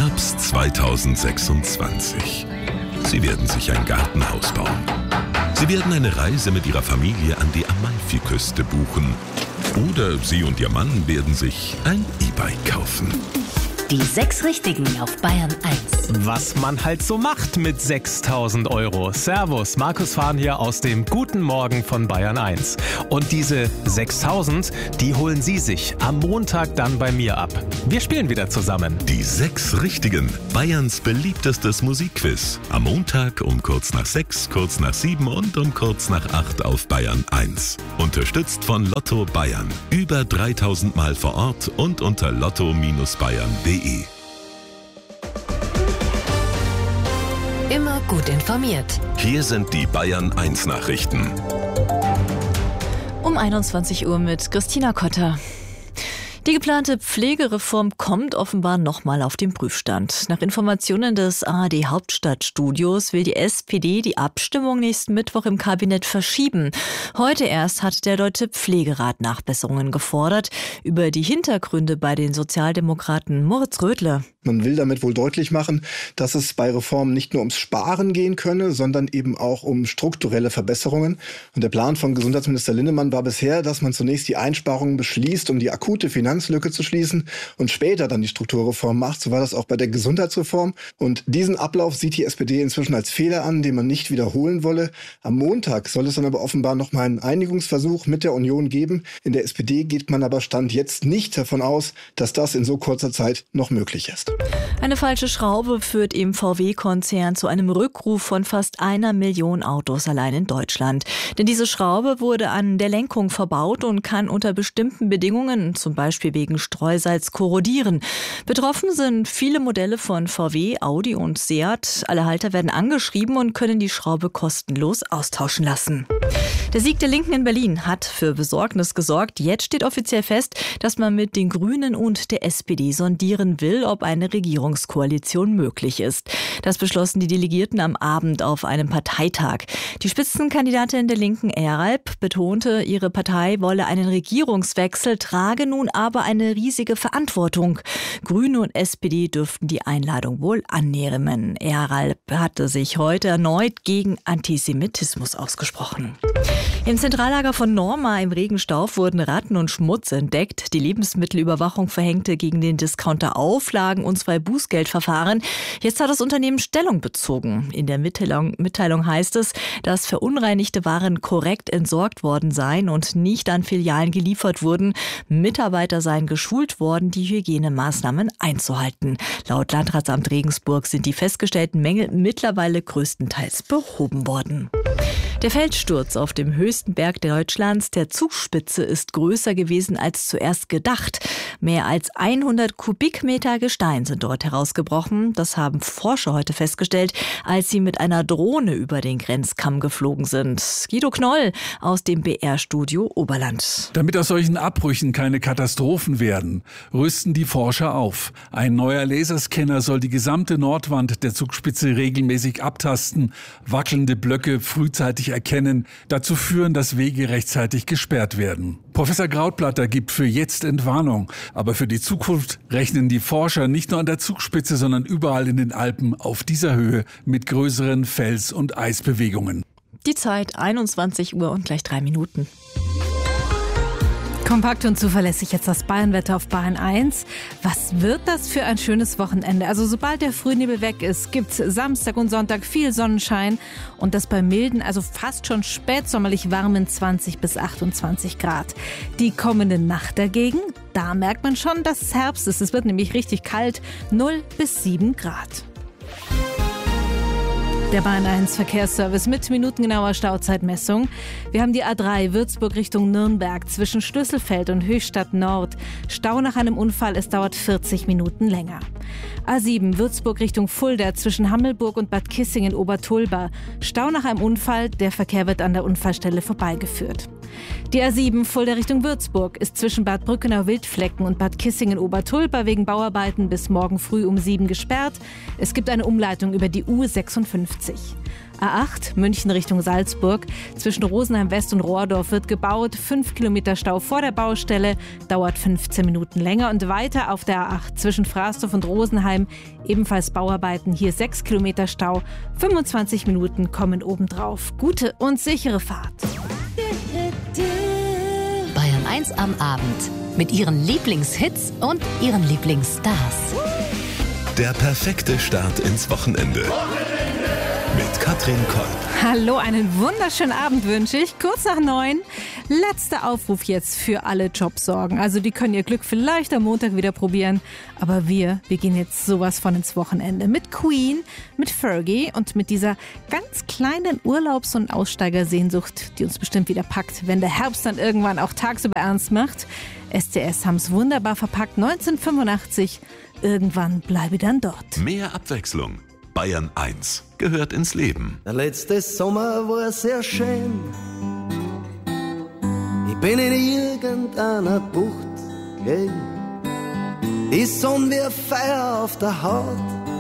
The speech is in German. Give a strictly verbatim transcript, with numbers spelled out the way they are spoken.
Herbst zweitausendsechsundzwanzig. Sie werden sich ein Gartenhaus bauen. Sie werden eine Reise mit Ihrer Familie an die Amalfiküste buchen. Oder Sie und Ihr Mann werden sich ein E-Bike kaufen. Die sechs Richtigen auf Bayern eins. Was man halt so macht mit sechstausend Euro. Servus, Markus Fahn hier aus dem Guten Morgen von Bayern eins. Und diese sechstausend, die holen Sie sich am Montag dann bei mir ab. Wir spielen wieder zusammen. Die sechs Richtigen. Bayerns beliebtestes Musikquiz. Am Montag um kurz nach sechs, kurz nach sieben und um kurz nach acht auf Bayern eins. Unterstützt von Lotto Bayern. Über dreitausend Mal vor Ort und unter lotto Bindestrich bayern punkt de. Immer gut informiert. Hier sind die Bayern eins Nachrichten. Um einundzwanzig Uhr mit Christina Kotter. Die geplante Pflegereform kommt offenbar nochmal auf den Prüfstand. Nach Informationen des A R D-Hauptstadtstudios will die S P D die Abstimmung nächsten Mittwoch im Kabinett verschieben. Heute erst hat der Deutsche Pflegerat Nachbesserungen gefordert. Über die Hintergründe bei den Sozialdemokraten Moritz Rödle. Man will damit wohl deutlich machen, dass es bei Reformen nicht nur ums Sparen gehen könne, sondern eben auch um strukturelle Verbesserungen. Und der Plan von Gesundheitsminister Linnemann war bisher, dass man zunächst die Einsparungen beschließt, um die akute Finanzlücke zu schließen und später dann die Strukturreform macht. So war das auch bei der Gesundheitsreform. Und diesen Ablauf sieht die S P D inzwischen als Fehler an, den man nicht wiederholen wolle. Am Montag soll es dann aber offenbar noch mal einen Einigungsversuch mit der Union geben. In der S P D geht man aber Stand jetzt nicht davon aus, dass das in so kurzer Zeit noch möglich ist. Eine falsche Schraube führt im V W-Konzern zu einem Rückruf von fast einer Million Autos allein in Deutschland. Denn diese Schraube wurde an der Lenkung verbaut und kann unter bestimmten Bedingungen, zum Beispiel wegen Streusalz, korrodieren. Betroffen sind viele Modelle von V W, Audi und Seat. Alle Halter werden angeschrieben und können die Schraube kostenlos austauschen lassen. Der Sieg der Linken in Berlin hat für Besorgnis gesorgt. Jetzt steht offiziell fest, dass man mit den Grünen und der S P D sondieren will, ob eine Regierungskoalition möglich ist. Das beschlossen die Delegierten am Abend auf einem Parteitag. Die Spitzenkandidatin der Linken, Eralp, betonte, ihre Partei wolle einen Regierungswechsel, trage nun aber eine riesige Verantwortung. Grüne und S P D dürften die Einladung wohl annehmen. Eralp hatte sich heute erneut gegen Antisemitismus ausgesprochen. Im Zentrallager von Norma im Regenstauf wurden Ratten und Schmutz entdeckt. Die Lebensmittelüberwachung verhängte gegen den Discounter Auflagen und zwei Bußgeldverfahren. Jetzt hat das Unternehmen Stellung bezogen. In der Mitteilung, Mitteilung heißt es, dass verunreinigte Waren korrekt entsorgt worden seien und nicht an Filialen geliefert wurden. Mitarbeiter seien geschult worden, die Hygienemaßnahmen einzuhalten. Laut Landratsamt Regensburg sind die festgestellten Mängel mittlerweile größtenteils behoben worden. Der Felssturz auf dem höchsten Berg Deutschlands, der Zugspitze, ist größer gewesen als zuerst gedacht. Mehr als hundert Kubikmeter Gestein sind dort herausgebrochen. Das haben Forscher heute festgestellt, als sie mit einer Drohne über den Grenzkamm geflogen sind. Guido Knoll aus dem B R-Studio Oberland. Damit aus solchen Abbrüchen keine Katastrophen werden, rüsten die Forscher auf. Ein neuer Laserscanner soll die gesamte Nordwand der Zugspitze regelmäßig abtasten, wackelnde Blöcke frühzeitig erkennen, dazu führen, dass Wege rechtzeitig gesperrt werden. Professor Krautblatter gibt für jetzt Entwarnung, aber für die Zukunft rechnen die Forscher nicht nur an der Zugspitze, sondern überall in den Alpen auf dieser Höhe mit größeren Fels- und Eisbewegungen. Die Zeit einundzwanzig Uhr und gleich drei Minuten. Kompakt und zuverlässig jetzt das Bayernwetter auf Bayern eins. Was wird das für ein schönes Wochenende? Also sobald der Frühnebel weg ist, gibt's Samstag und Sonntag viel Sonnenschein und das bei milden, also fast schon spätsommerlich warmen zwanzig bis achtundzwanzig Grad. Die kommende Nacht dagegen, da merkt man schon, dass es Herbst ist. Es wird nämlich richtig kalt, null bis sieben Grad. Der Bayern eins Verkehrsservice mit minutengenauer Stauzeitmessung. Wir haben die A drei Würzburg Richtung Nürnberg zwischen Schlüsselfeld und Höchstadt Nord. Stau nach einem Unfall, es dauert vierzig Minuten länger. A sieben Würzburg Richtung Fulda zwischen Hammelburg und Bad Kissingen Obertulba. Stau nach einem Unfall, der Verkehr wird an der Unfallstelle vorbeigeführt. Die A sieben Fulda Richtung Würzburg ist zwischen Bad Brückenau-Wildflecken und Bad Kissingen-Obertulpa wegen Bauarbeiten bis morgen früh um sieben gesperrt. Es gibt eine Umleitung über die U sechsundfünfzig. A acht München Richtung Salzburg. Zwischen Rosenheim West und Rohrdorf wird gebaut. Fünf Kilometer Stau vor der Baustelle, dauert fünfzehn Minuten länger. Und weiter auf der A acht zwischen Frasdorf und Rosenheim ebenfalls Bauarbeiten. Hier sechs Kilometer Stau, fünfundzwanzig Minuten kommen obendrauf. Gute und sichere Fahrt. Bayern eins am Abend mit ihren Lieblingshits und ihren Lieblingsstars. Der perfekte Start ins Wochenende. Mit Katrin Kolb. Hallo, einen wunderschönen Abend wünsche ich. Kurz nach neun. Letzter Aufruf jetzt für alle Jobsorgen. Also die können ihr Glück vielleicht am Montag wieder probieren. Aber wir, wir gehen jetzt sowas von ins Wochenende. Mit Queen, mit Fergie und mit dieser ganz kleinen Urlaubs- und Aussteigersehnsucht, die uns bestimmt wieder packt, wenn der Herbst dann irgendwann auch tagsüber ernst macht. S C S haben es wunderbar verpackt. neunzehnhundertfünfundachtzig. Irgendwann bleibe ich dann dort. Mehr Abwechslung. Bayern eins gehört ins Leben. Der letzte Sommer war sehr schön. Ich bin in irgendeiner Bucht gelegen. Die Sonne wie Feuer auf der Haut.